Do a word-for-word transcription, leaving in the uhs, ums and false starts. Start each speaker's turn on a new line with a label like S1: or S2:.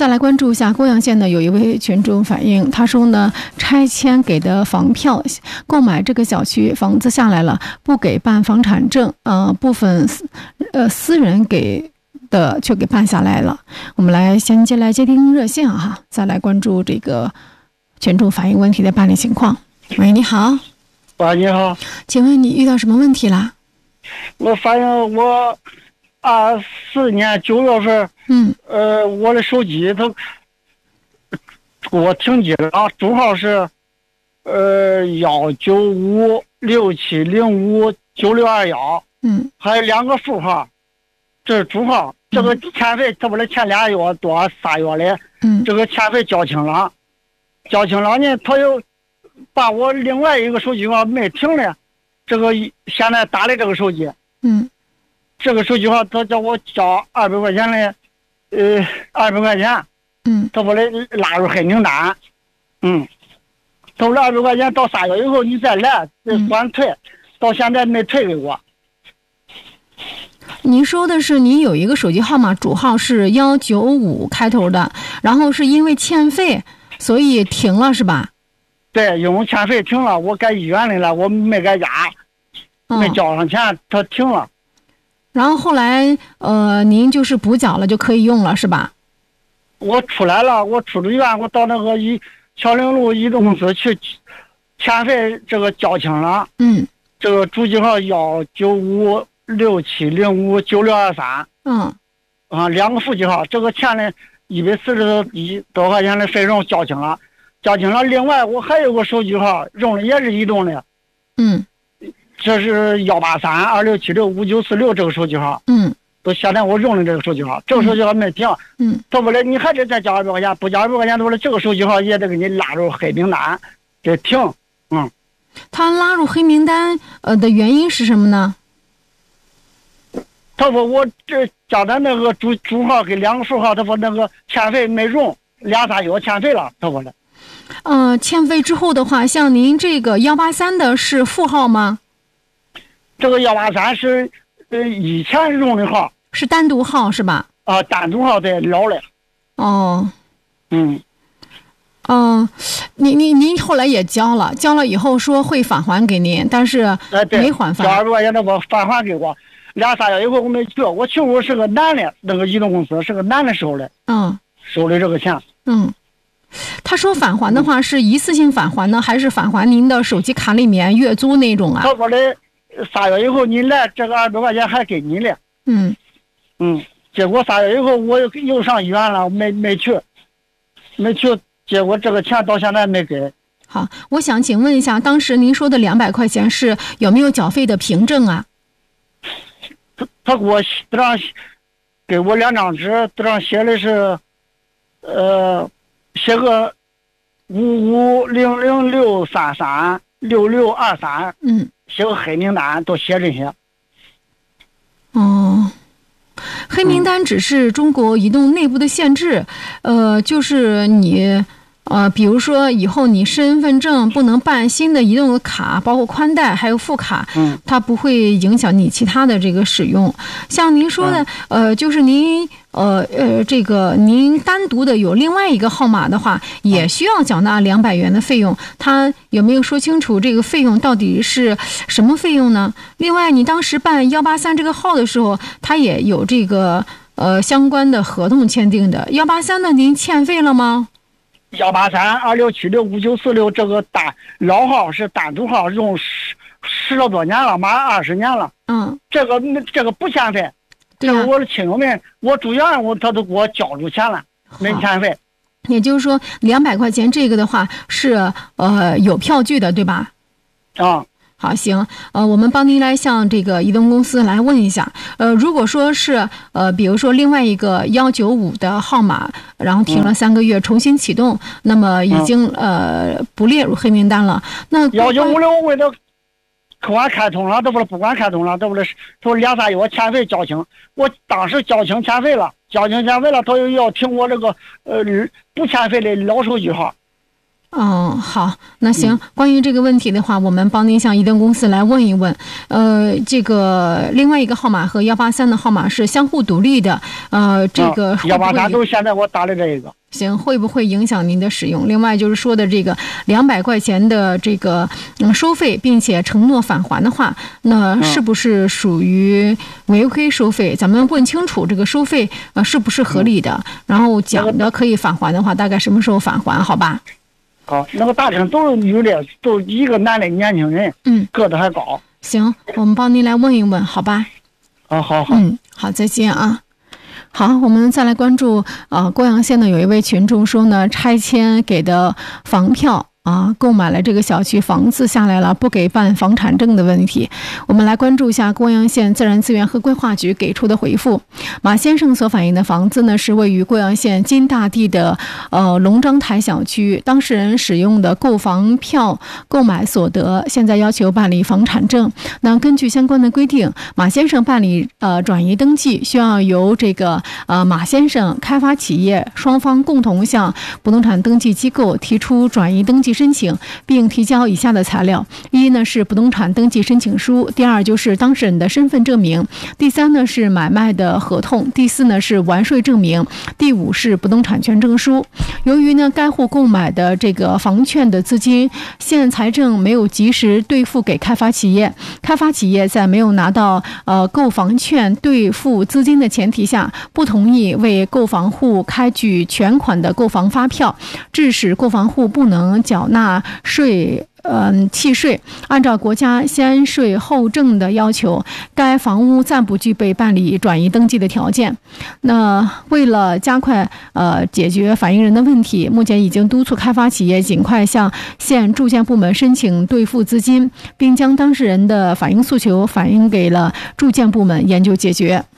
S1: 再来关注一下高阳县呢，有一位群众反映，他说呢，拆迁给的房票，购买这个小区房子下来了，不给办房产证，呃，部分呃私人给的却给办下来了。我们来先接来接听热线哈，再来关注这个群众反映问题的办理情况。喂，你好。
S2: 喂，你好，
S1: 请问你遇到什么问题啦？
S2: 我发现我二四年九月份，
S1: 嗯，
S2: 呃，我的手机它给我停机了啊，主号是呃幺九五六七零五九六二幺，
S1: 嗯，
S2: 还有两个副号，这是主号。这个欠费，他不是前俩月多仨月的，
S1: 嗯，
S2: 这个欠费交清了，交清了呢，他又把我另外一个手机号没停了，这个现在打的这个手机，
S1: 嗯，
S2: 这个手机号他叫我交二百块钱的，呃，二百块钱，
S1: 嗯，
S2: 他把它拉入黑名单，嗯，投了二百块钱，到仨月以后你再来，再算退，嗯，到现在没退给我。
S1: 您说的是您有一个手机号码主号是幺九五开头的，然后是因为欠费，所以停了是吧？
S2: 对，因为欠费停了，我改医院里了，我没改家，
S1: 哦，
S2: 没交上钱，他停了。
S1: 然后后来呃，您就是补缴了就可以用了是吧？
S2: 我出来了，我出了院，我到那个一桥岭路移动公司去，欠费这个交清了。
S1: 嗯，
S2: 这个主机号幺九五六七零五九六二三。
S1: 嗯，
S2: 啊，两个副机号，这个钱呢，一百四十一多块钱的费用交清了，交清了。另外，我还有个手机号用的也是移动的。
S1: 嗯，
S2: 这是幺八三二六七六五九四六这个手机号。
S1: 嗯，
S2: 都现在我用的这个手机号，这个手机号没停。
S1: 嗯，
S2: 他不来，你还得再交二百块钱，不交二百块钱，他不来，这个手机号也得给你拉入黑名单，给停。嗯，
S1: 他拉入黑名单呃的原因是什么呢？
S2: 他说我这交的那个主主号跟两个副号，他说那个欠费没用，俩仨月欠费了，他说的。
S1: 呃，欠费之后的话，像您这个幺八三的是副号吗？
S2: 这个幺八三是呃以前用的号，
S1: 是单独号是吧？
S2: 啊，单独号的老的。
S1: 哦，
S2: 嗯，
S1: 哦，呃，您您您后来也交了，交了以后说会返还给您，但是没还返。
S2: 交二百块钱，那我返还给我。俩仨月以后我没去，我去我是个男的，那个移动公司是个男的收的，
S1: 嗯，
S2: 收的这个钱。
S1: 嗯，他说返还的话是一次性返还呢，还是返还您的手机卡里面月租那种啊？
S2: 他说的仨月以后你来，这个二百块钱还给你了。
S1: 嗯
S2: 嗯，结果仨月以后我又又上医院了，没没去，没去，结果这个钱到现在没给。
S1: 好，我想请问一下，当时您说的两百块钱是有没有缴费的凭证啊？
S2: 他他给我这上给我两张纸，这上写的是，呃，写个五五零零六三三六六二三，
S1: 嗯，
S2: 写个黑名单，都写这些。
S1: 哦，黑名单只是中国移动内部的限制，呃，就是你。呃，比如说以后你身份证不能办新的移动的卡，包括宽带还有副卡，
S2: 嗯，
S1: 它不会影响你其他的这个使用。像您说的，嗯、呃，就是您呃呃这个您单独的有另外一个号码的话，也需要缴纳两百元的费用。他有没有说清楚这个费用到底是什么费用呢？另外，你当时办幺八三这个号的时候，他也有这个呃相关的合同签订的。幺八三的您欠费了吗？
S2: 幺八三二六七六五九四六这个单老号是单独号，用十十了多年了，马上二十年了。
S1: 嗯，
S2: 这个这个不欠费，这个我的亲友们，我住院我他都给我交出钱了，没欠费。
S1: 也就是说，两百块钱这个的话是呃有票据的，对吧？
S2: 啊。
S1: 好，行，呃，我们帮您来向这个移动公司来问一下，呃，如果说是呃，比如说另外一个幺九五的号码，然后停了三个月，重新启动，嗯、那么已经、嗯、呃不列入黑名单了。那
S2: 幺九五六我给他不管开通了，这不是不管开通了，这不是说两三月我欠费交清，我当时交清欠费了，交清欠费了，他又要停我这个呃不欠费的老手机号。
S1: 嗯，好，那行、嗯，关于这个问题的话，我们帮您向移动公司来问一问。呃，这个另外一个号码和幺八三的号码是相互独立的。呃，这个
S2: 幺八三都现在我打的这个。
S1: 行，会不会影响您的使用？另外就是说的这个两百块钱的这个嗯收费，并且承诺返还的话，那是不是属于违规收费？咱们问清楚这个收费呃是不是合理的，然后讲的可以返还的话，大概什么时候返还？好吧？
S2: 好，那个大厅都是女的，都一个男的年轻人，
S1: 嗯，
S2: 个子还高。
S1: 行，我们帮您来问一问，好吧？
S2: 好好好，
S1: 嗯，好，再见啊。好，我们再来关注啊，郭阳县呢有一位群众说呢，拆迁给的房票啊，购买了这个小区房子下来了，不给办房产证的问题。我们来关注一下郭阳县自然资源和规划局给出的回复。马先生所反映的房子呢，是位于郭阳县金大地的呃龙章台小区，当事人使用的购房票购买所得，现在要求办理房产证。那根据相关的规定，马先生办理呃转移登记，需要由这个呃马先生、开发企业双方共同向不动产登记机构提出转移登记申请，并提交以下的材料：一呢是不动产登记申请书，第二就是当事人的身份证明，第三呢是买卖的合同，第四呢是完税证明，第五是不动产权证书。由于呢该户购买的这个房券的资金，县财政没有及时兑付给开发企业，开发企业在没有拿到呃购房券兑付资金的前提下，不同意为购房户开具全款的购房发票，致使购房户不能缴纳税嗯，契税。按照国家先税后证的要求，该房屋暂不具备办理转移登记的条件。那为了加快呃解决反映人的问题，目前已经督促开发企业尽快向县住建部门申请兑付资金，并将当事人的反映诉求反映给了住建部门研究解决。